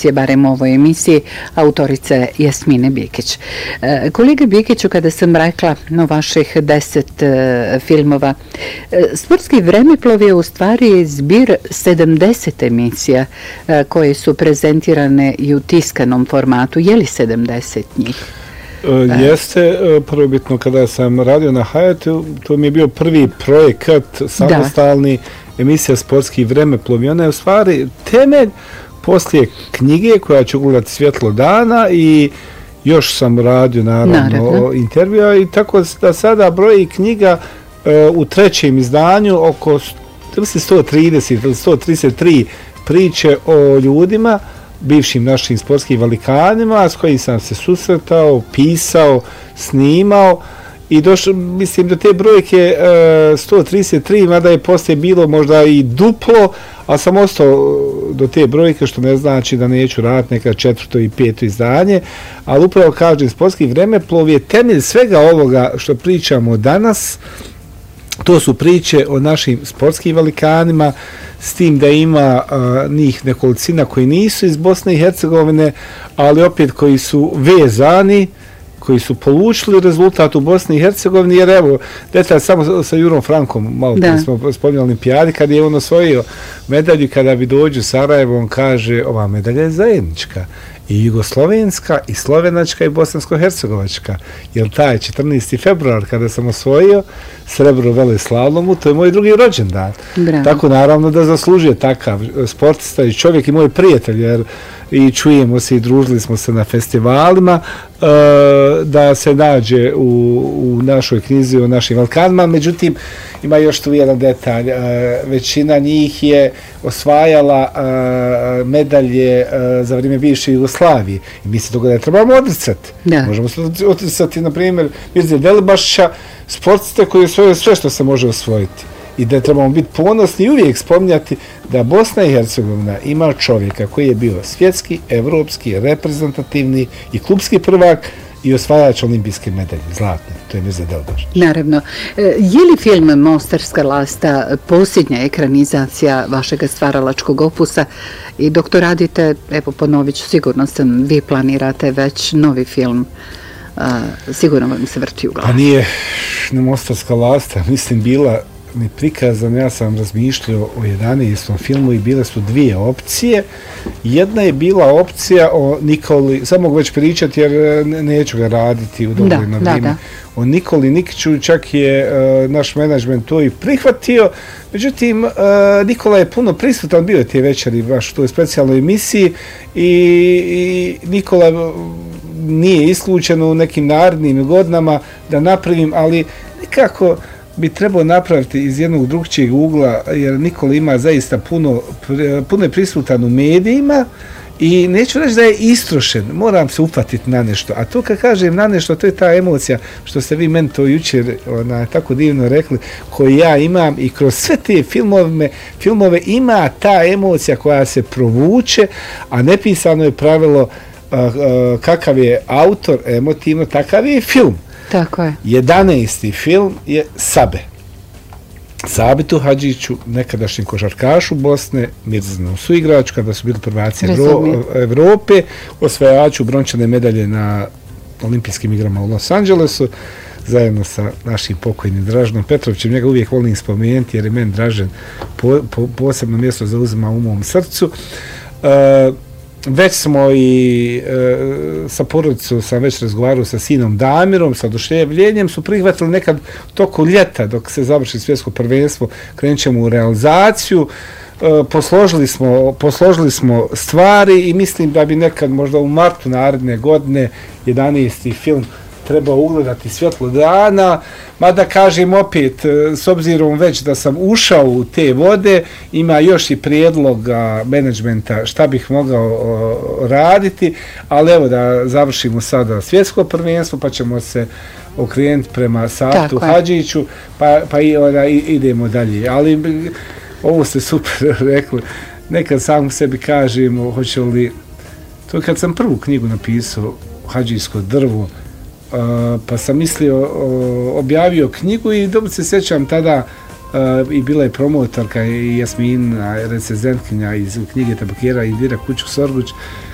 produkcije, barem u ovoj emisiji, autorice Jasmine Bikić. Kolega Bikiću, kada sam rekla o vaših 10 filmova, Sportski vremeplov je u stvari zbir 70 emisija koje su prezentirane i u tiskanom formatu. Je li 70 njih? Jeste, prvobitno kada sam radio na Hayatu, to mi je bio prvi projekat samostalni, emisija Sportski vremeplov i ona je u stvari temelj poslije knjige koja će ugledati svjetlo dana i još sam radio naravno intervjua i tako da sada broji knjiga u trećem izdanju oko 130 ili 133 priče o ljudima, bivšim našim sportskim velikanima s kojim sam se susretao, pisao, snimao i mislim da te brojke 133, mada je poslije bilo možda i duplo, ali sam ostao do te brojke, što ne znači da neću raditi neka 4. i 5. izdanje, ali upravo kažem, Sportski vremeplov je temelj svega ovoga što pričamo danas. To su priče o našim sportskim velikanima, s tim da ima njih nekolicina koji nisu iz Bosne i Hercegovine, ali opet koji su vezani, koji su polučili rezultat u Bosni i Hercegovini, jer evo, detalj samo sa Jurom Frankom, malo prije smo spominjali olimpijadi, kad je on osvojio medalju, kada bi dođu u Sarajevo, on kaže, ova medalja je zajednička, i jugoslovenska, i slovenačka, i bosansko-hercegovačka, jer taj 14. februar, kada sam osvojio srebro u veleslalomu, to je moj drugi rođendan. Tako naravno da zaslužuje takav sportista i čovjek i moj prijatelj, jer i čujemo se i družili smo se na festivalima, da se nađe u našoj knjizi o našim velikanima. Međutim, ima još tu jedan detalj. Većina njih je osvajala medalje za vrijeme bivše Jugoslavije. I mi se toga ne trebamo odricati. Možemo se odricati, na primjer, Mirze Delibašića, sportiste koji osvojaju sve što se može osvojiti. I da trebamo biti ponosni i uvijek spominjati da Bosna i Hercegovina ima čovjeka koji je bio svjetski, evropski, reprezentativni i klubski prvak i osvajač olimpijske medalje, zlatne. To je Mirza Delibašić. Naravno. Je li film Mostarska lasta posljednja ekranizacija vašeg stvaralačkog opusa? I dok to radite, evo ponovit ću, sigurno sam, vi planirate već novi film. Sigurno vam se vrti u glavu. Pa nije Mostarska lasta, mislim, bila mi prikazan, ja sam razmišljao o 11. filmu i bile su dvije opcije. Jedna je bila opcija o Nikoli, samo mogu već pričati jer neću ga raditi u dovoljno vrijeme. O Nikoli Nikiću, čak je naš menadžment to i prihvatio, međutim Nikola je puno prisutan bio te večeri baš u toj specijalnoj emisiji i Nikola nije isključeno u nekim narednim godinama da napravim, ali nekako bi trebao napraviti iz jednog drugčijeg ugla, jer Nikola ima zaista puno je prisutan u medijima i neću reći da je istrošen, moram se upatiti na nešto, a to kad kažem na nešto, to je ta emocija što ste vi meni to jučer tako divno rekli, koju ja imam i kroz sve te filmove ima ta emocija koja se provuče, a nepisano je pravilo kakav je autor emotivno, takav je film. Tako je. 11. film je Sabe. Sabitu Hadžiću, nekadašnjem košarkašu Bosne, Mirzinom suigraču, kada su bili prvaci Evrope, osvajaču brončane medalje na olimpijskim igrama u Los Angelesu, zajedno sa našim pokojnim Draženom Petrovićem. Njega uvijek volim spomenuti jer je meni Dražen posebno mjesto zauzima u mom srcu. Već smo i sa porodicom sam već razgovarao sa sinom Damirom, sa oduševljenjem su prihvatili nekad toku ljeta dok se završi svjetsko prvenstvo, krenut ćemo u realizaciju, posložili smo stvari i mislim da bi nekad možda u martu naredne godine 11. film treba ugledati svjetlo dana, mada kažem opet, s obzirom već da sam ušao u te vode, ima još i prijedloga menadžmenta šta bih mogao raditi, ali evo da završimo sada svjetsko prvenstvo, pa ćemo se okrenuti prema Sabitu Hadžiću, pa idemo dalje. Ali ovo ste super rekli, nekad sam sebi kažem, hoće li, to kad sam prvu knjigu napisao, Hadžijsko drvo, pa sam mislio, objavio knjigu i dobro se sjećam tada i bila je promotorka i Jasmina, recenzentkinja iz knjige Tabakera Indira Kučuk-Sorguć,